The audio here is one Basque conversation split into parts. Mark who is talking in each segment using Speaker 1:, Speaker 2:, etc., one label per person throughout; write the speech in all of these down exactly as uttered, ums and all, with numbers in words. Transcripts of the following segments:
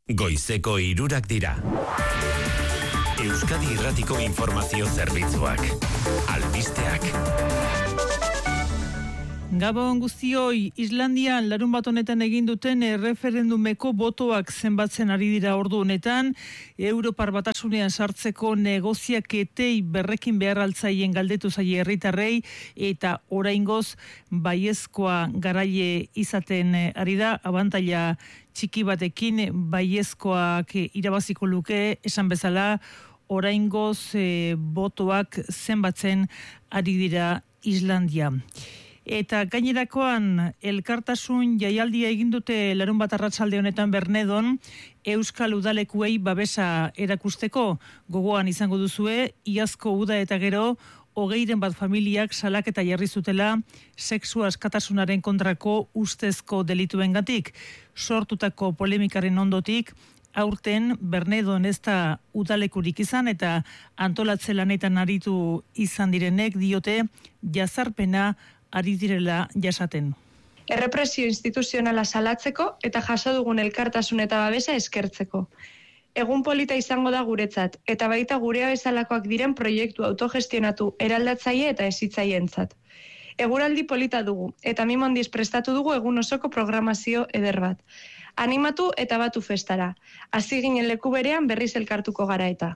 Speaker 1: Goizeko hirurak dira. Euskadi Irratiko Informazio Zerbitzuak. Albisteak.
Speaker 2: Gabon guztioi, Islandian larun bat honetan egin duten erreferendumeko botoak zenbatzen ari dira ordu honetan, Europar Batasunean sartzeko negoziaketei berrekin behar altzaien galdetu zaie herritarrei eta oraingoz baiezkoa garaile izaten ari da, abantaila txiki batekin baiezkoak irabaziko luke, esan bezala oraingoz e, botoak zenbatzen ari dira Islandia. Eta gainerakoan elkartasun jaialdia egin dute larun bat arratsalde honetan Bernedon, Euskal Udalekuei babesa erakusteko gogoan izango duzue, iazko uda eta gero, hogeiren bat familiak salaketa jarri zutela sexu askatasunaren kontrako ustezko delituengatik. Sortutako polemikaren ondotik, aurten Bernedon ez da udalekurik izan eta antolatze lanetan aritu izan direnek diote jazarpena ari direla jasaten.
Speaker 3: Errepresio instituzionala salatzeko eta jaso dugun elkartasun eta babesa eskertzeko. Egun polita izango da guretzat, eta baita gurea bezalakoak diren proiektu autogestionatu eraldatzaile eta hezitzaientzat. Eguraldi polita dugu, eta mimondiz prestatu dugu egun osoko programazio eder bat. Animatu eta batu festara. Hasi ginen leku berean berriz elkartuko gara eta.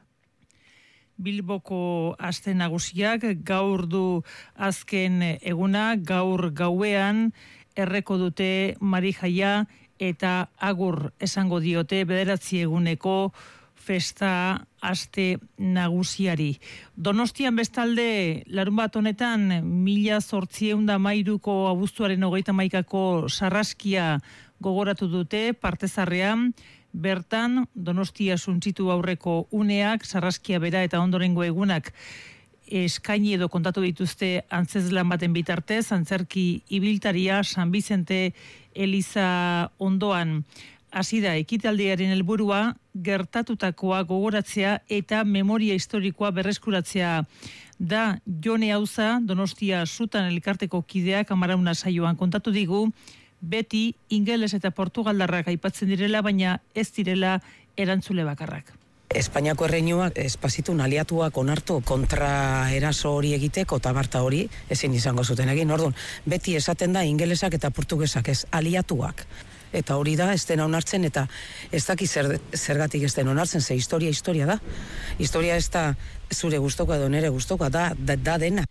Speaker 2: Bilboko aste nagusiak gaur du azken eguna, gaur gauean erreko dute Marijaia eta agur esango diote bederatzi eguneko festa aste nagusiari. Donostian bestalde larun bat honetan mila zortziehun eta hamairuko abuztuaren hogeita hamaikako sarraskia gogoratu dute partezarrean. Bertan, Donostia suntzitu aurreko uneak, sarraskia bera eta ondorengo egunak eskaini edo kontatu dituzte antzezlan baten bitartez, antzerki ibiltaria San Bizente Eliza ondoan. Hasi da ekitaldiaren helburua gertatutakoa gogoratzea eta memoria historikoa berreskuratzea da. Jone Auza, Donostia Sutan elkarteko kideak amarauna saioan kontatu digu, beti ingeles eta portugaldarrak aipatzen direla, baina ez direla erantzule bakarrak.
Speaker 4: Espainiako erreinuak espazitun aliatuak onartu kontra eraso hori egiteko eta barta hori ezin izango zuten egin. Orduan, beti esaten da ingelesak eta portugesak ez aliatuak. Eta hori da, ez dena onartzen eta ez daki zer, zergatik ez dena onartzen, ze historia historia da. Historia ez da zure gustokoa edo nere gustokoa da, da, da dena.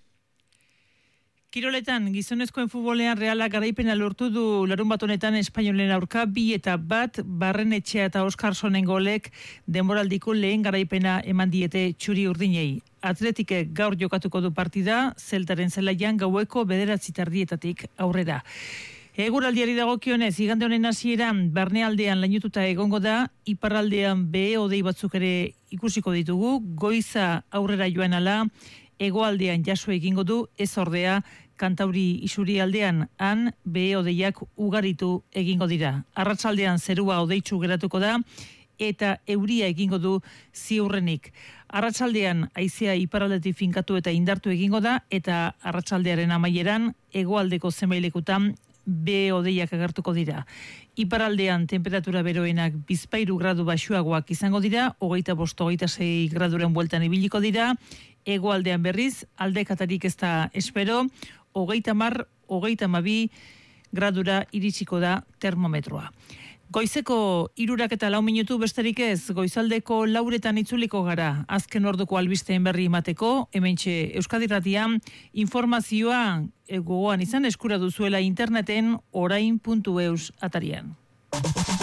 Speaker 2: Kiroletan, gizonezkoen futbolean Realak garaipena lortu du larun bat honetan Espainolen aurka bi eta bat Barrenetxea eta Oskarsonen golek denboraldiko lehen garaipena eman diete txuri urdinei. Atletikek gaur jokatuko du partida, Zeltaren zelaian gaueko bederatzi tardietatik aurrera. Eguraldiari dagokionez, igande honen hasieran barnealdean lainututa egongo da, iparraldean behe hodei batzuk ere ikusiko ditugu, goiza aurrera joan ala, hegoaldean jaso egingo du, ez ordea Kantauri isurialdean han behe hodeiak ugaritu egingo dira. Arratsaldean zerua hodeitsu geratuko da eta euria egingo du ziurrenik. Arratsaldean haizea iparraldetik finkatu eta indartu egingo da eta arratsaldearen amaieran hegoaldeko zenbait lekutan behe hodeiak agertuko dira. Iparraldean temperatura beroenak bizpahiru gradu baxuagoak izango dira, hogeita bost, hogeita sei graduren bueltan ibiliko dira, hegoaldean berriz, aldekatarik ez da espero, hogeita hamar, hogeita hamabi gradura iritsiko da termometroa. Goizeko hirurak eta lau minutu besterik ez, goizaldeko lauretan itzuliko gara, azken orduko albisteen berri emateko, hementxe Euskadi Irratian informazioa gogoan izan eskura duzuela interneten orain puntu eus atarian.